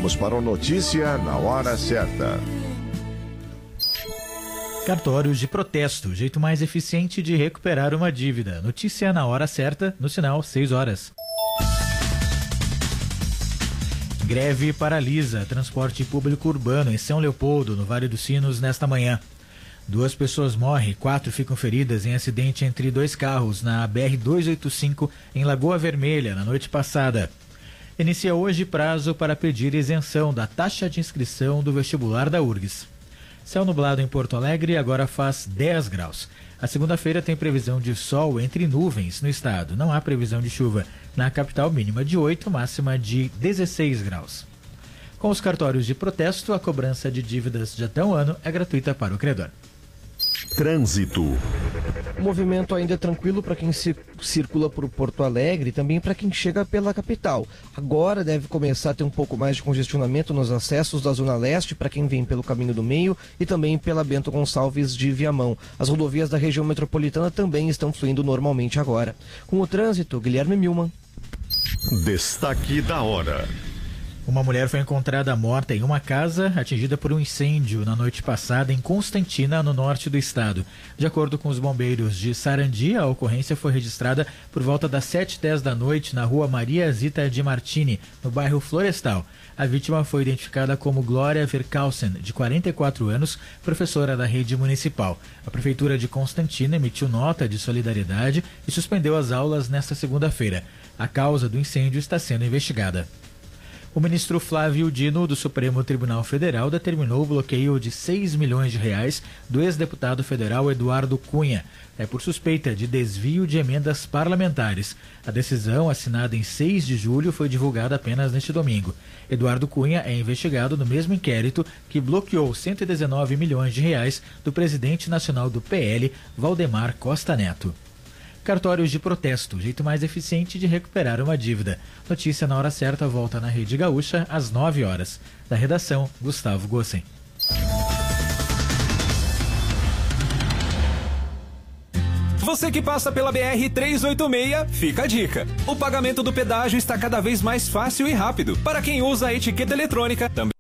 Vamos para o Notícia na Hora Certa. Cartórios de protesto, o jeito mais eficiente de recuperar uma dívida. Notícia na hora certa, no sinal 6 horas. Greve paralisa transporte público urbano em São Leopoldo, no Vale dos Sinos, nesta manhã. 2 pessoas morrem, 4 ficam feridas em acidente entre 2 carros na BR-285 em Lagoa Vermelha, na noite passada. Inicia hoje prazo para pedir isenção da taxa de inscrição do vestibular da URGS. Céu nublado em Porto Alegre, agora faz 10 graus. A segunda-feira tem previsão de sol entre nuvens no estado. Não há previsão de chuva. Na capital, mínima de 8, máxima de 16 graus. Com os cartórios de protesto, a cobrança de dívidas de até um ano é gratuita para o credor. Trânsito. O movimento ainda é tranquilo para quem circula por Porto Alegre e também para quem chega pela capital. Agora deve começar a ter um pouco mais de congestionamento nos acessos da Zona Leste para quem vem pelo Caminho do Meio e também pela Bento Gonçalves de Viamão. As rodovias da região metropolitana também estão fluindo normalmente agora. Com o trânsito, Guilherme Milman. Destaque da hora. Uma mulher foi encontrada morta em uma casa atingida por um incêndio na noite passada em Constantina, no norte do estado. De acordo com os bombeiros de Sarandi, a ocorrência foi registrada por volta das 7h10 da noite na rua Maria Zita de Martini, no bairro Florestal. A vítima foi identificada como Glória Verkausen, de 44 anos, professora da rede municipal. A prefeitura de Constantina emitiu nota de solidariedade e suspendeu as aulas nesta segunda-feira. A causa do incêndio está sendo investigada. O ministro Flávio Dino, do Supremo Tribunal Federal, determinou o bloqueio de R$6 milhões do ex-deputado federal Eduardo Cunha, por suspeita de desvio de emendas parlamentares. A decisão, assinada em 6 de julho, foi divulgada apenas neste domingo. Eduardo Cunha é investigado no mesmo inquérito que bloqueou R$119 milhões do presidente nacional do PL, Valdemar Costa Neto. Cartórios de protesto, o jeito mais eficiente de recuperar uma dívida. Notícia na hora certa volta na Rede Gaúcha às 9 horas. Da redação, Gustavo Gossen. Você que passa pela BR-386, fica a dica. O pagamento do pedágio está cada vez mais fácil e rápido. Para quem usa a etiqueta eletrônica, também